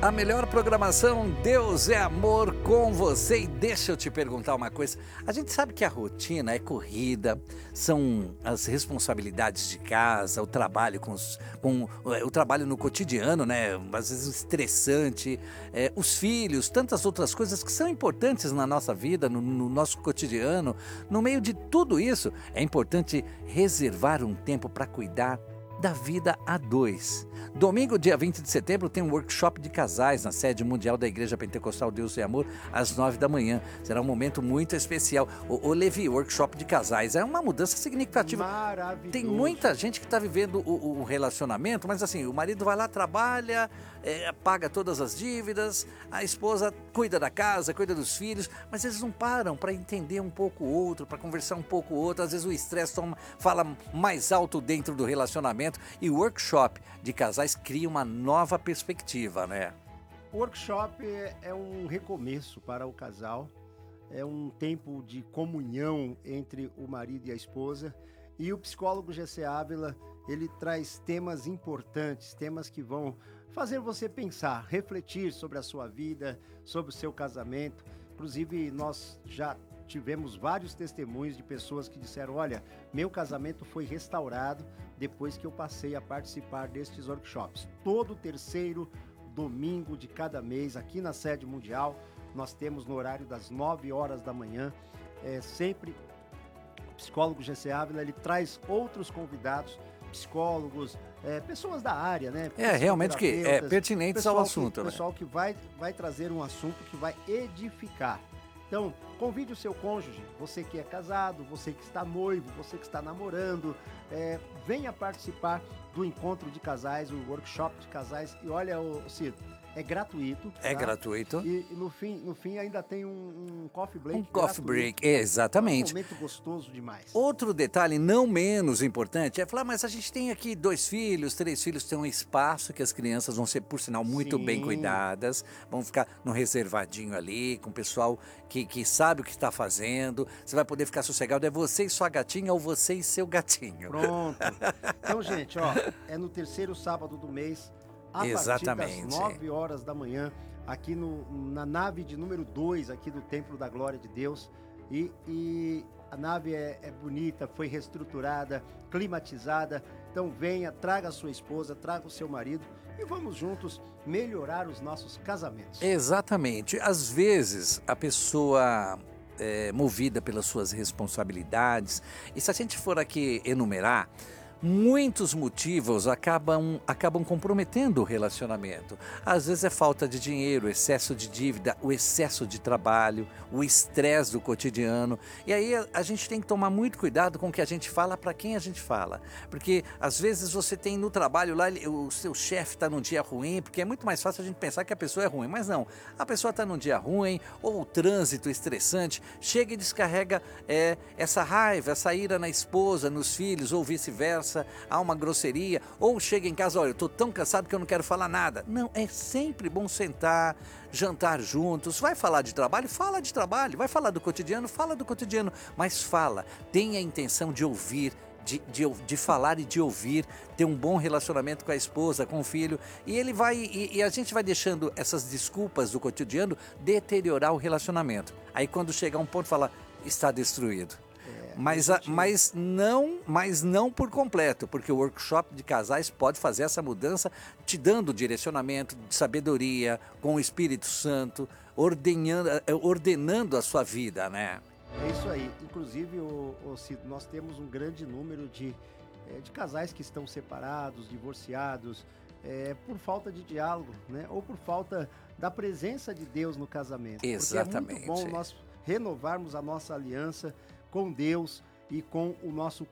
A melhor programação, Deus é Amor com você. E deixa eu te perguntar uma coisa. A gente sabe que a rotina é corrida, são as responsabilidades de casa, o trabalho o trabalho no cotidiano, né? Às vezes estressante, os filhos, tantas outras coisas que são importantes na nossa vida, no nosso cotidiano. No meio de tudo isso, é importante reservar um tempo para cuidar da vida a dois. Domingo, dia 20 de setembro, tem um workshop de casais na sede mundial da Igreja Pentecostal Deus é Amor, às 9 da manhã. Será um momento muito especial. O Levi, workshop de casais, é uma mudança significativa. Maravilhoso. Tem muita gente que está vivendo o relacionamento, mas assim, o marido vai lá, trabalha, paga todas as dívidas, a esposa cuida da casa, cuida dos filhos, mas eles não param para entender um pouco o outro, para conversar um pouco o outro. Às vezes o estresse fala mais alto dentro do relacionamento, e o workshop de casais cria uma nova perspectiva, né? O workshop é um recomeço para o casal, é um tempo de comunhão entre o marido e a esposa, e o psicólogo Gessé Ávila, ele traz temas importantes, temas que vão fazer você pensar, refletir sobre a sua vida, sobre o seu casamento. Inclusive, nós já tivemos vários testemunhos de pessoas que disseram: olha, meu casamento foi restaurado depois que eu passei a participar destes workshops. Todo terceiro domingo de cada mês, aqui na sede mundial, nós temos no horário das 9 horas da manhã, sempre o psicólogo Gessé Ávila, ele traz outros convidados, psicólogos, pessoas da área, né? Realmente que é pertinente ao assunto, né? Pessoal que vai trazer um assunto que vai edificar. Então, convide o seu cônjuge, você que é casado, você que está noivo, você que está namorando, venha participar do encontro de casais, o workshop de casais. E olha, Ciro, é gratuito. É tá? gratuito. E no fim ainda tem um coffee break. Um coffee break, exatamente. É um momento gostoso demais. Outro detalhe não menos importante é falar, mas a gente tem aqui 2 filhos, 3 filhos, tem um espaço que as crianças vão ser, por sinal, muito Sim. bem cuidadas, vão ficar no reservadinho ali, com o pessoal que sabe o que está fazendo, você vai poder ficar sossegado, é você e sua gatinha ou você e seu gatinho. Pronto. Então, gente, é no terceiro sábado do mês, a Exatamente. partir das 9 horas da manhã, aqui na nave de número 2, aqui do Templo da Glória de Deus. E a nave é bonita, foi reestruturada, climatizada. Então venha, traga a sua esposa, traga o seu marido e vamos juntos melhorar os nossos casamentos. Exatamente. Às vezes a pessoa movida pelas suas responsabilidades, e se a gente for aqui enumerar, muitos motivos acabam comprometendo o relacionamento. Às vezes é falta de dinheiro, excesso de dívida, o excesso de trabalho, o estresse do cotidiano. E aí a gente tem que tomar muito cuidado com o que a gente fala, para quem a gente fala. Porque às vezes você tem no trabalho lá, o seu chefe está num dia ruim, porque é muito mais fácil a gente pensar que a pessoa é ruim. Mas não, a pessoa está num dia ruim, ou o trânsito estressante, chega e descarrega essa raiva, essa ira na esposa, nos filhos, ou vice-versa. Há uma grosseria, ou chega em casa, olha, eu estou tão cansado que eu não quero falar nada. Não, é sempre bom sentar, jantar juntos. Vai falar de trabalho? Fala de trabalho. Vai falar do cotidiano? Fala do cotidiano. Mas fala, tenha a intenção de ouvir, de falar e de ouvir, ter um bom relacionamento com a esposa, com o filho, e a gente vai deixando essas desculpas do cotidiano deteriorar o relacionamento. Aí quando chegar um ponto, fala, está destruído. Mas não por completo, porque o workshop de casais pode fazer essa mudança, te dando direcionamento de sabedoria, com o Espírito Santo, ordenando a sua vida, né? É isso aí. Inclusive, Cido, nós temos um grande número de casais que estão separados, divorciados, por falta de diálogo, né? Ou por falta da presença de Deus no casamento. Exatamente. Porque é muito bom nós renovarmos a nossa aliança com Deus e com o nosso